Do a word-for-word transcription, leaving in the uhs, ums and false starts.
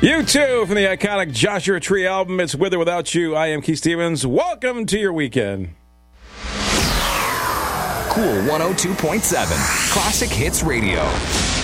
You too, from the iconic Joshua Tree album, it's With or Without You. I am Keith Stevens. Welcome to your weekend. Cool one oh two point seven, Classic Hits Radio.